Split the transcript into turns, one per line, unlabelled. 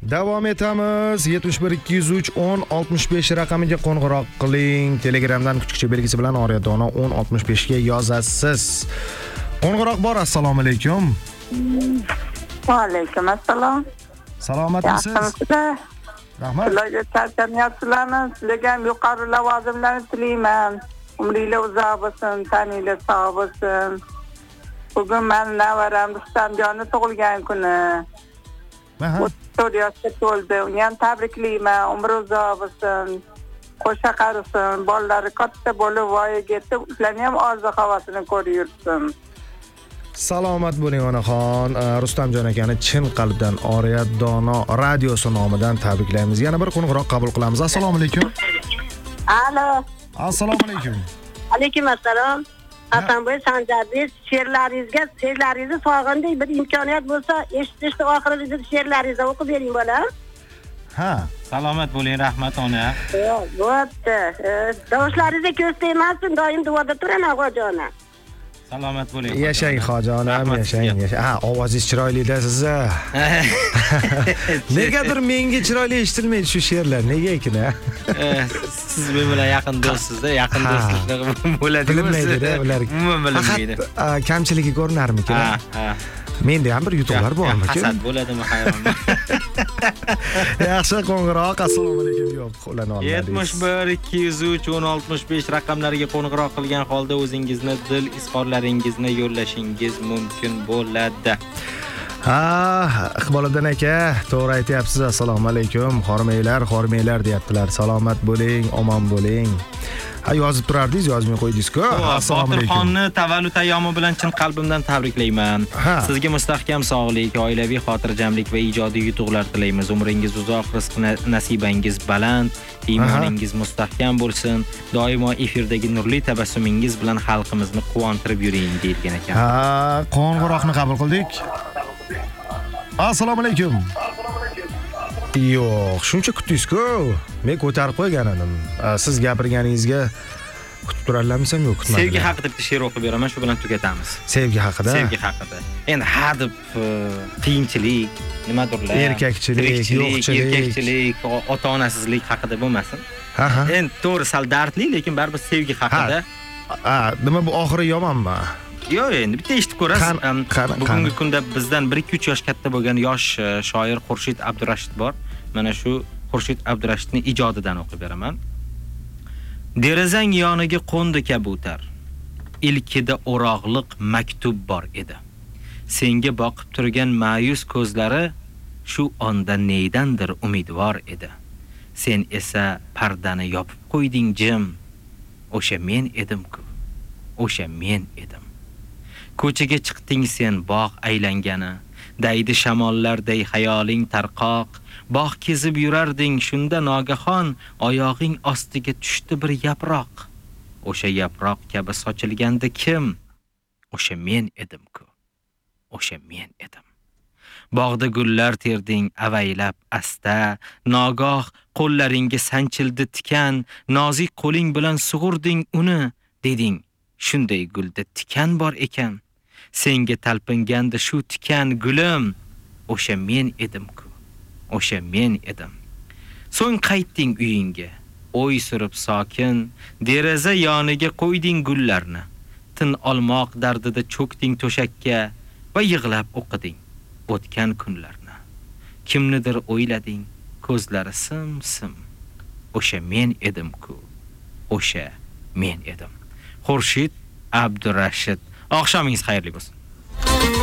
Davom etamiz. 71 203 10 65 raqamiga qo'ng'iroq qiling. Telegramdan kuchukcha belgisi bilan Oryadona 10 65 ga yozasiz. Qo'ng'iroq bor. Assalomu alaykum.
Va alaykum assalom.
Salomatmisiz? Rahmat.
Sizlarga charchamayapsizlarmi? Sizlarga ham yuqori lavozimlarni tilayman. Umringlar uzoq bo'lsin, taninglar sog' bo'lsin. Bugun men navaram Rustamjonning tug'ilgan kuni. 4 yoshga to'ldi. Uni ham tabriklayman. Umri uzoq bo'lsin. Qo'sha qarisin, bolalari katta bo'lib voyaga yetib, ularni ham orzu havasini ko'rib yursin.
Salomat bo'ling onaxon. Rustamjon akani chin qalbdan Oryadona radiosi nomidan tabriklaymiz. Yana bir qo'ng'iroq qabul qilamiz. Assalomu alaykum.
Alo.
Assalomu alaykum.
Alaykum assalom. Hasanboy Sanjarbek, she'rlaringizni sog'indik. Bir imkoniyat bo'lsa, eshitishni oxirida she'rlaringizni o'qib bering bolam.
Ha,
Salomat bo'ling, rahmat ona.
Bo'pti. Davoshlaringizni ko'zlaymasin, doim duoda turaman Xo'jona.
Salomat bo'ling.
Yashang xojonim, yashang. Ha, ovozingiz chiroyli-da sizni. Negadir menga chiroyli eshitilmaydi shu she'rlar. Nega ekan?
Siz men bilan yaqin do'stsiz-da, yaqin do'stliklar bo'ladi.
Bilmaydi-da ular.
Umuman bilmaydi.
Kamchiligi ko'rinarmikan?
Ha.
Menda ham bir yutuqlar bormikan?
Hasad bo'ladimi, hayronman.
Yaxshi qo'ng'iroq. Assalomu alaykum. Yo'q, qo'lana olmadingiz.
71 203 10 65 raqamlariga qo'ng'iroq qilgan holda o'zingizni, dil izhorlaringizni yo'llashingiz mumkin bo'ladi.
Iqboliddin aka, to'g'ri aytyapsiz. Assalomu alaykum. Xormanglar deyaptilar. Salomat bo'ling, omon bo'ling. Yozib turardingiz, yozmay qo'ydingiz-ku. Assalomu alaykum.
Botirxonni tavallud ayyomi bilan chin qalbimdan tabriklayman. Sizga mustahkam sog'lik, oilaviy xotirjamlik va ijodiy yutuqlar tilaymiz. Umringiz uzoq, rizq nasibangiz baland, iymoningiz mustahkam bo'lsin. Doimo efirdagi nurli tabassumingiz bilan xalqimizni quvontirib yuring deyilgan ekan.
Qo'ng'iroqni qabul qildik. Assalomu alaykum. Yo'q, shuncha kutdingiz-ku. Men ko'tarib qo'ygan edim. Siz gapirganingizga kutib turarlarmisam yo'q, kutmadim.
Sevgi haqida bitta she'r o'qib beraman, shu bilan tugatamiz.
Sevgi haqida?
Sevgi haqida. Endi deb qiyinchilik, nimadirlar?
Erkakchilik,
erkakchilik, ota-onasizlik haqida bo'lmasin. Endi to'g'ri sal dardli, lekin baribir sevgi haqida.
Nima bu oxiri yomonmi?
Yo'q, endi bitta eshitib ko'rasiz. Bugungi kunda bizdan 1-2-3 yosh katta bo'lgan yosh shoir Xurshid Abdurashid bor. Mana shu Xurshid Abdurashidning ijodidan o'qib beraman. Derazang yoniga qo'ndi kabutar. Ilkida o'roqliq maktub bor edi. Senga boqib turgan ma'yus ko'zlari shu onda neydandir umidvor edi. Sen esa pardani yopib qo'yding jim. O'sha men edim-ku. O'sha men edim. Ko'chaga chiqding sen bog' aylangani, daydi shamollarday hayoling tarqoq, bog' kezib yurarding, shunda nogahon oyog'ing ostiga tushdi bir yaproq. O'sha yaproq kabi sochilganda kim? O'sha men edim-ku. O'sha men edim. Bog'da gullar terding avaylab asta, nogoh qo'llaringga sanchildi tikan, nozik qo'ling bilan sug'urding uni, deding, shunday gulda tikan bor ekan. Senga talpinganda shu tikan gulim, o'sha men edim-ku. O'sha men edim. So'ng qaytding uyingga, o'y surib sokin, deraza yoniga qo'yding gullarni. Tin olmoq dardida cho'kding to'shakka va yig'lab o'qiding o'tgan kunlarni. Kimnidir o'ylading, ko'zlari sim-sim. O'sha men edim-ku. O'sha men edim. Xurshid Abdurashid. Oqshomingiz xayrli bo'lsin.